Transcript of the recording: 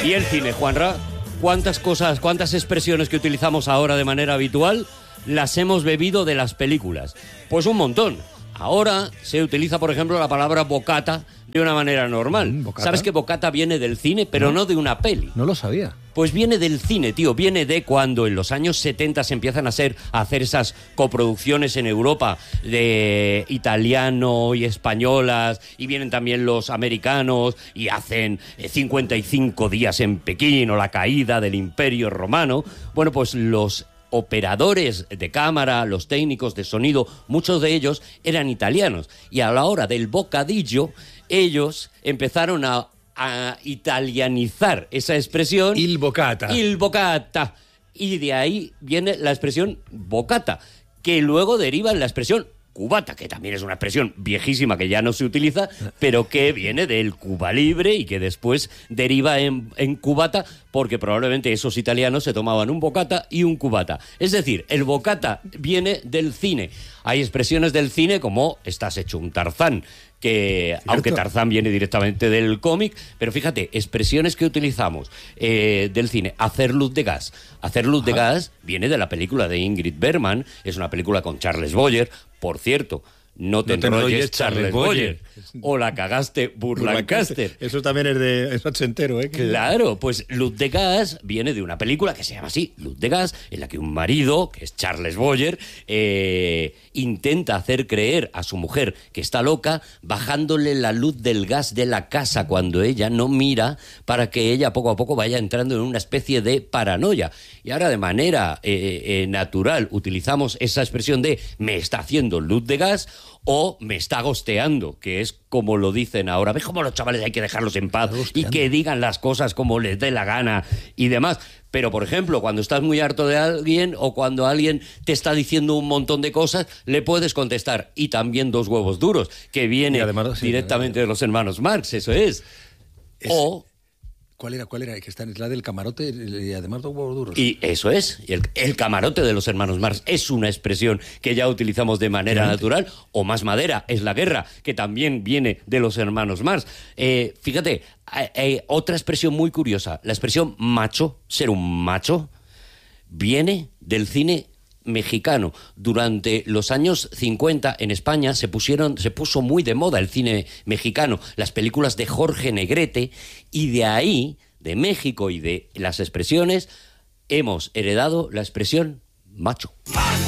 Y el cine, Juanra, ¿cuántas cosas, cuántas expresiones que utilizamos ahora de manera habitual las hemos bebido de las películas? Pues un montón. Ahora se utiliza, por ejemplo, la palabra bocata de una manera normal. ¿Bocata? ¿Sabes que bocata viene del cine, pero no de una peli? No lo sabía. Pues viene del cine, tío. Viene de cuando en los años 70 se empiezan a hacer esas coproducciones en Europa de italiano y españolas, y vienen también los americanos y hacen 55 días en Pekín o la caída del Imperio Romano. Bueno, pues los operadores de cámara, los técnicos de sonido, muchos de ellos eran italianos. Y a la hora del bocadillo, ellos empezaron a italianizar esa expresión. Il bocata. Il bocata. Y de ahí viene la expresión bocata, que luego deriva en la expresión cubata, que también es una expresión viejísima que ya no se utiliza, pero que viene del Cuba Libre y que después deriva en cubata, porque probablemente esos italianos se tomaban un bocata y un cubata. Es decir, el bocata viene del cine. Hay expresiones del cine como estás hecho un Tarzán, que ¿cierto? Aunque Tarzán viene directamente del cómic, pero fíjate, expresiones que utilizamos del cine. Hacer luz de gas. Hacer luz de gas viene de la película de Ingrid Bergman, es una película con Charles Boyer. Por cierto, no te enrolles, Charles Boyer. O la cagaste, Burt Lancaster. Eso también es ochentero, ¿eh? Claro, pues Luz de gas viene de una película que se llama así, Luz de gas, en la que un marido, que es Charles Boyer, intenta hacer creer a su mujer que está loca, bajándole la luz del gas de la casa cuando ella no mira, para que ella poco a poco vaya entrando en una especie de paranoia. Y ahora de manera natural utilizamos esa expresión de me está haciendo luz de gas o me está gosteando, que es como lo dicen ahora. ¿Ves cómo los chavales hay que dejarlos en paz y que digan las cosas como les dé la gana y demás? Pero, por ejemplo, cuando estás muy harto de alguien o cuando alguien te está diciendo un montón de cosas, le puedes contestar. Y también dos huevos duros, que viene además, directamente de los hermanos Marx, eso es. O... ¿Cuál era? Que está en la del camarote y además dos huevos duros. Y eso es. Y el camarote de los hermanos Marx es una expresión que ya utilizamos de manera natural. O más madera, es la guerra, que también viene de los hermanos Marx. Fíjate, otra expresión muy curiosa. La expresión macho, ser un macho, viene del cine mexicano. Durante los años 50 en España se puso muy de moda el cine mexicano, las películas de Jorge Negrete, y de ahí, de México y de las expresiones, hemos heredado la expresión macho.